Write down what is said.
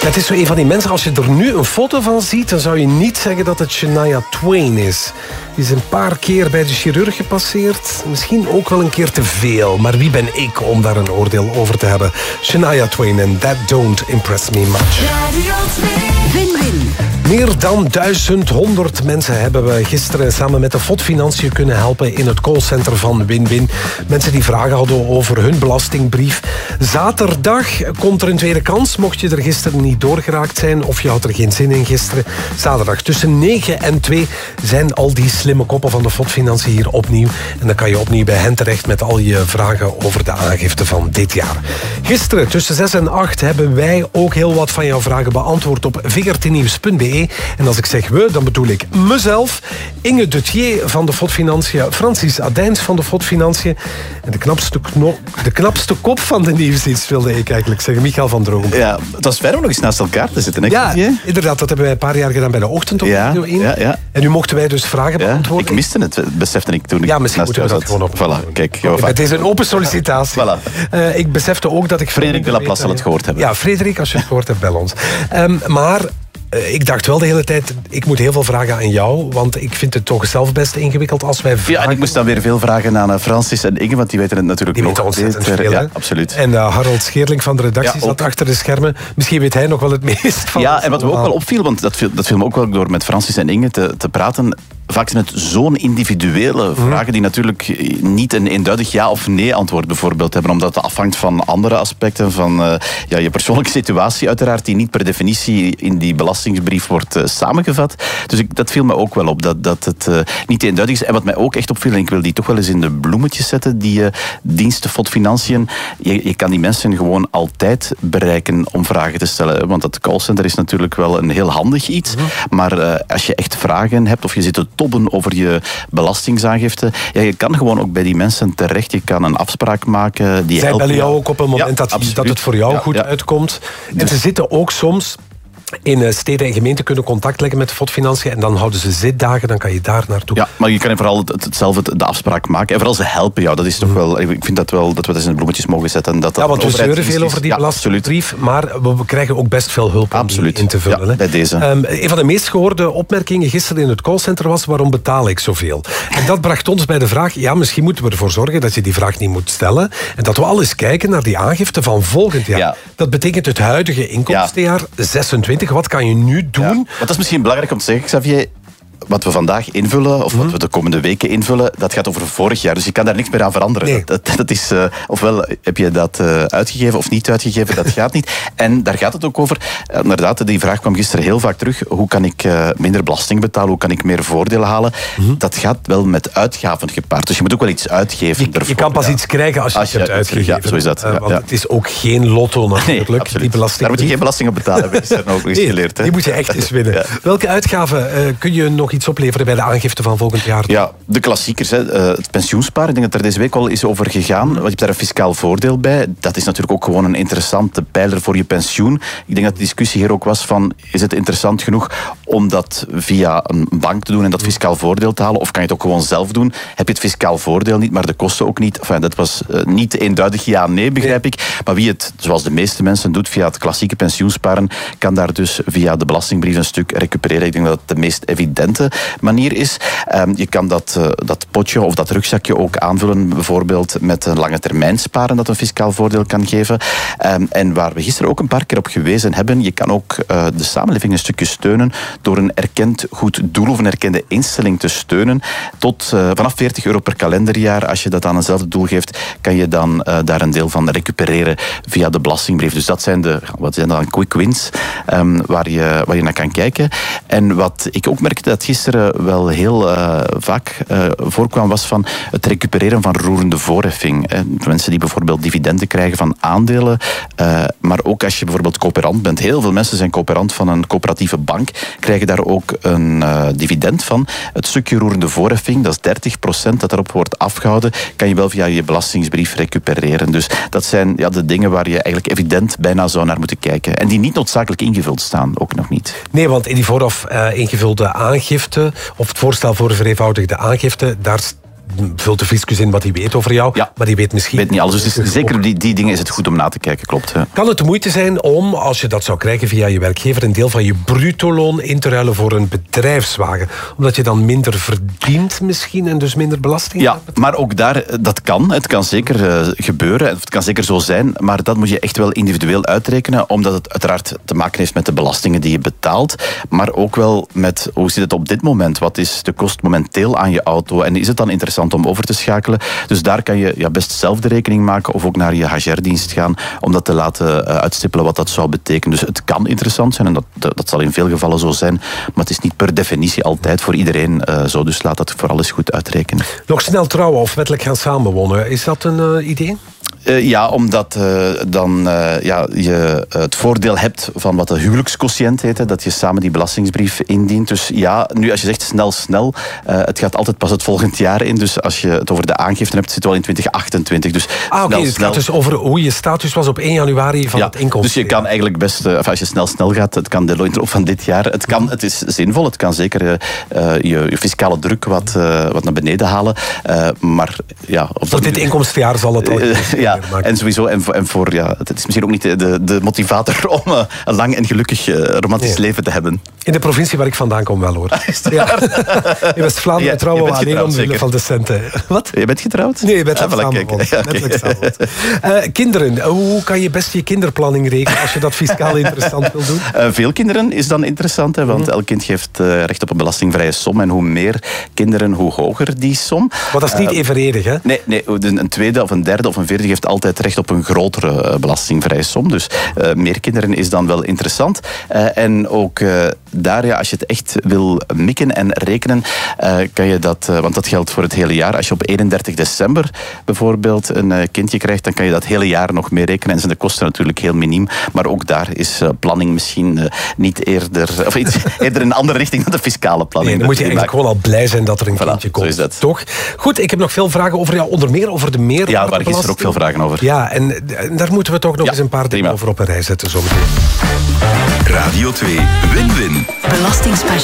Het is zo een van die mensen, als je er nu een foto van ziet, dan zou je niet zeggen dat het Shania Twain is. Die is een paar keer bij de chirurg gepasseerd. Misschien ook wel een keer te veel. Maar wie ben ik om daar een oordeel over te hebben? Shania Twain en That Don't Impress Me Much. Win-win. Meer dan 1100 mensen hebben we gisteren samen met de FOD Financiën kunnen helpen in het callcenter van Win-win. Mensen die vragen hadden over hun belastingbrief. Zaterdag komt er een tweede kans, mocht je er gisteren niet doorgeraakt zijn of je had er geen zin in gisteren. Zaterdag tussen 9 en 2 zijn al die slimme koppen van de FOD Financiën hier opnieuw. En dan kan je opnieuw bij hen terecht met al je vragen over de aangifte van dit jaar. Gisteren tussen 6 en 8 hebben wij ook heel wat van jouw vragen beantwoord op VRTnieuws.be. En als ik zeg we, dan bedoel ik mezelf, Inge Duthier van de FOD Financiën, Francis Adijns van de FOD Financiën en de knapste kop van de nieuwsdienst, wilde ik eigenlijk zeggen, Michael van Droom. Ja, het was fijn om nog eens naast elkaar te zitten. Hè? Ja, inderdaad, dat hebben wij een paar jaar gedaan bij de Ochtend op Radio 1. Ja. En nu mochten wij dus vragen beantwoorden. Ik miste het, besefte ik toen ik ja, misschien naast moeten we jou dat zat. gewoon op. Voilà, kijk. Het is een open sollicitatie. Voilà. Ik besefte ook dat ik... Frederik de Laplace zal het gehoord hebben. Ja, Frederik, als je het gehoord hebt, bel ons. Maar... ik dacht wel de hele tijd, ik moet heel veel vragen aan jou, want ik vind het toch zelf best ingewikkeld als wij vragen... Ja, en ik moest dan weer veel vragen aan Francis en Inge, want die weten het natuurlijk die nog ontzettend beter. veel, Ja, absoluut. En Harold Scheerling van de redactie zat achter de schermen. Misschien weet hij nog wel het meest van... Ja, en wat me ook wel opviel, want dat viel me ook wel door met Francis en Inge te praten... Vaak zijn het zo'n individuele vragen die natuurlijk niet een eenduidig ja of nee antwoord bijvoorbeeld hebben, omdat het afhangt van andere aspecten, van je persoonlijke situatie uiteraard, die niet per definitie in die belastingsbrief wordt samengevat. Dus dat viel me ook wel op, dat het niet eenduidig is. En wat mij ook echt opviel, en ik wil die toch wel eens in de bloemetjes zetten, die diensten FOD Financiën, je kan die mensen gewoon altijd bereiken om vragen te stellen. Want dat callcenter is natuurlijk wel een heel handig iets, maar als je echt vragen hebt of je zit te tobben over je belastingsaangifte. Ja, je kan gewoon ook bij die mensen terecht. Je kan een afspraak maken. Zij bellen jou ook op een moment dat het voor jou goed uitkomt. En ze zitten ook soms... in steden en gemeenten kunnen contact leggen met de FOD Financiën en dan houden ze zitdagen, dan kan je daar naartoe. Ja, maar je kan vooral zelf de afspraak maken. En vooral ze helpen jou. Dat is toch wel... Ik vind dat wel dat we dat in de bloemetjes mogen zetten. Ja, want we zeuren veel over die belastingbrief, maar we krijgen ook best veel hulp om die in te vullen. Ja, bij deze. Een van de meest gehoorde opmerkingen gisteren in het callcenter was: waarom betaal ik zoveel? En dat bracht ons bij de vraag, ja, misschien moeten we ervoor zorgen dat je die vraag niet moet stellen en dat we al eens kijken naar die aangifte van volgend jaar. Ja. Dat betekent het huidige inkomstenjaar 26. Wat kan je nu doen? Ja. Maar dat is misschien belangrijk om te zeggen, Xavier. Wat we vandaag invullen, of wat we de komende weken invullen, dat gaat over vorig jaar. Dus je kan daar niks meer aan veranderen. Nee. Dat is, ofwel heb je dat uitgegeven of niet uitgegeven, dat gaat niet. En daar gaat het ook over. Inderdaad, die vraag kwam gisteren heel vaak terug. Hoe kan ik minder belasting betalen? Hoe kan ik meer voordelen halen? Dat gaat wel met uitgaven gepaard. Dus je moet ook wel iets uitgeven. Je kan pas iets krijgen als je het hebt uitgegeven. Ja, zo is dat. Want het is ook geen lotto natuurlijk. Nee, absoluut. Die belasting. Daar moet je geen belasting op betalen, hebben we ook eens geleerd. Hè? Die moet je echt eens winnen. Ja. Welke uitgaven kun je nog iets opleveren bij de aangifte van volgend jaar? Ja, de klassiekers. Het pensioensparen. Ik denk dat er deze week al is over gegaan. Want je hebt daar een fiscaal voordeel bij. Dat is natuurlijk ook gewoon een interessante pijler voor je pensioen. Ik denk dat de discussie hier ook was van, is het interessant genoeg om dat via een bank te doen en dat fiscaal voordeel te halen? Of kan je het ook gewoon zelf doen? Heb je het fiscaal voordeel niet, maar de kosten ook niet? Enfin, dat was niet eenduidig ja-nee, begrijp ik. Maar wie het, zoals de meeste mensen doet, via het klassieke pensioensparen, kan daar dus via de belastingbrief een stuk recupereren. Ik denk dat het de meest evidente manier is. Je kan dat potje of dat rugzakje ook aanvullen, bijvoorbeeld met een lange termijn sparen dat een fiscaal voordeel kan geven. En waar we gisteren ook een paar keer op gewezen hebben, je kan ook de samenleving een stukje steunen door een erkend goed doel of een erkende instelling te steunen. Tot vanaf €40 per kalenderjaar, als je dat aan eenzelfde doel geeft, kan je dan daar een deel van recupereren via de belastingbrief. Dus dat zijn dan quick wins waar je naar kan kijken. En wat ik ook merkte dat gisteren wel heel vaak voorkwam, was van het recupereren van roerende voorheffing. Mensen die bijvoorbeeld dividenden krijgen van aandelen, maar ook als je bijvoorbeeld coöperant bent. Heel veel mensen zijn coöperant van een coöperatieve bank, krijgen daar ook een dividend van. Het stukje roerende voorheffing, dat is 30% dat erop wordt afgehouden, kan je wel via je belastingsbrief recupereren. Dus dat zijn de dingen waar je eigenlijk evident bijna zou naar moeten kijken. En die niet noodzakelijk ingevuld staan, ook nog niet. Nee, want in die vooraf ingevulde aangifte, of het voorstel voor een vereenvoudigde aangifte, daar vult de fiscus in wat hij weet over jou, maar die weet misschien... Weet niet alles, dus zeker die dingen is het goed om na te kijken, klopt. Ja. Kan het de moeite zijn om, als je dat zou krijgen via je werkgever, een deel van je bruto-loon in te ruilen voor een bedrijfswagen? Omdat je dan minder verdient misschien en dus minder belasting hebt? Ja, maar ook daar, dat kan. Het kan zeker gebeuren, het kan zeker zo zijn, maar dat moet je echt wel individueel uitrekenen, omdat het uiteraard te maken heeft met de belastingen die je betaalt, maar ook wel met, hoe zit het op dit moment? Wat is de kost momenteel aan je auto? En is het dan interessant om over te schakelen? Dus daar kan je best zelf de rekening maken of ook naar je HR-dienst gaan om dat te laten uitstippelen wat dat zou betekenen. Dus het kan interessant zijn en dat zal in veel gevallen zo zijn, maar het is niet per definitie altijd voor iedereen zo. Dus laat dat vooral eens goed uitrekenen. Nog snel trouwen of wettelijk gaan samenwonen, is dat een idee? Ja, omdat je het voordeel hebt van wat de huwelijksquotient heet, dat je samen die belastingsbrief indient. Dus ja, nu als je zegt snel, het gaat altijd pas het volgend jaar in. Dus als je het over de aangifte hebt, zit het wel in 2028. Dus oké, het gaat dus over hoe je status was op 1 januari van het inkomsten. Dus je kan eigenlijk best, als je snel gaat, het kan de loon van dit jaar. Het is zinvol, het kan zeker je fiscale druk wat naar beneden halen. Maar ja... Voor dit inkomstenjaar zal het al... En sowieso, het is misschien ook niet de motivator om een lang en gelukkig romantisch leven te hebben. In de provincie waar ik vandaan kom wel, hoor. In West-Vlaanderen trouwen we alleen omwille van de centen. Wat? Je bent getrouwd? Nee, je bent samenwonen. Kinderen, hoe kan je best je kinderplanning rekenen als je dat fiscaal interessant wil doen? Veel kinderen is dan interessant, want elk kind geeft recht op een belastingvrije som. En hoe meer kinderen, hoe hoger die som. Maar dat is niet evenredig, hè? Nee, een tweede of een derde of een vierde geeft altijd recht op een grotere belastingvrije som. Dus meer kinderen is dan wel interessant. En ook daar, als je het echt wil mikken en rekenen, kan je dat, want dat geldt voor het hele jaar. Als je op 31 december bijvoorbeeld een kindje krijgt, dan kan je dat hele jaar nog mee rekenen. En zijn de kosten natuurlijk heel miniem. Maar ook daar is planning misschien niet eerder in een andere richting dan de fiscale planning. Nee, dan moet je eigenlijk gewoon al blij zijn dat er een kindje komt. Zo is dat. Toch? Goed, ik heb nog veel vragen over jou, onder meer over de meerwaardebelasting. Ja, waar gisteren ook veel vragen over. Ja, en daar moeten we toch nog eens een paar dingen over op een rij zetten zometeen. Radio 2 Win-Win. Belastingspecialist